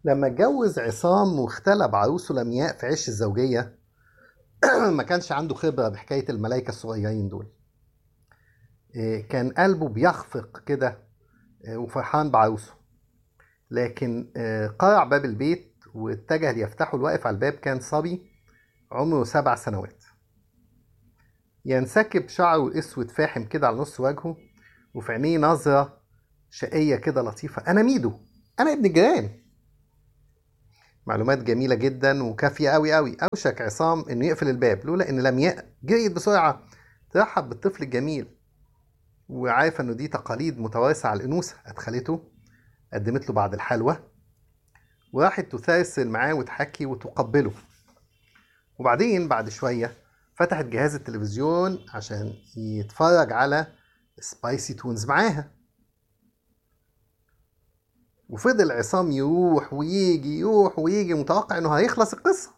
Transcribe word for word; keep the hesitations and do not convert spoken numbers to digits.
لما اتجوز عصام واختلى بعروسه لمياء في عش الزوجية ما كانش عنده خبرة بحكاية الملايكة الصغيرين دول. إيه، كان قلبه بيخفق كده. إيه، وفرحان بعروسه. لكن إيه، قرع باب البيت واتجه ليفتحه. الواقف على الباب كان صبي عمره سبع سنوات، ينسكب شعره الأسود فاحم كده على نص وجهه، وفي عينيه نظرة شقية كده لطيفة. أنا ميدو، أنا ابن الجيران. معلومات جميلة جدا وكافية أوي أوي. أوشك عصام إنه يقفل الباب لولا إن لمياء جريت بسرعة ترحب بالطفل الجميل، وعارفة إنه دي تقاليد متوارثة على الأنوثة. أدخلته، قدمت له بعض الحلوى، وراحت تسرسل معاه وتحكي وتقبله. وبعدين بعد شوية فتحت جهاز التلفزيون عشان يتفرج على سبايسي تونز معاها. وفضل عصام يروح ويجي يروح ويجي متوقع إنه هيخلص القصة.